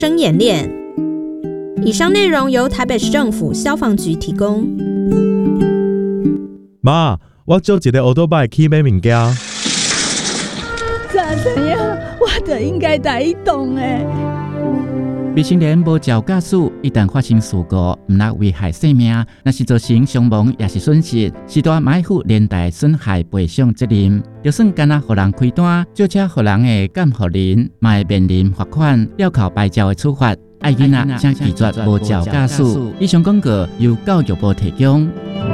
生演练。以上内容由台北市政府消防局提供。 妈，我借一个奥多拜去买物件。 怎样？我就应该带伊动诶。 未成年无照驾驶，一旦发生事故，毋但危害生命，若是造成伤亡也是损失，是大买负连带损害赔偿责任。就算干那互人开单，借车互人的监护人，嘛会面临罚款、吊扣牌照的处罚。爱囡仔请拒绝无照驾驶。以上广告由教育部提供。